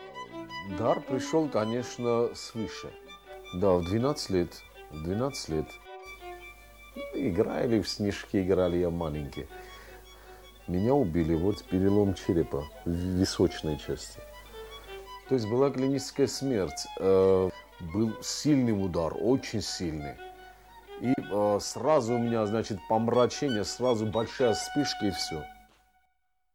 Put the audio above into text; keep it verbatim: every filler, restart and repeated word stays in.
Дар пришел, конечно, свыше. Да, в двенадцать лет. В двенадцать лет. Играли в снежки, играли я маленький. Меня убили, вот перелом черепа в височной части. То есть была клиническая смерть. Э, был сильный удар, очень сильный. И э, сразу у меня, значит, помрачение, сразу большая вспышка и все.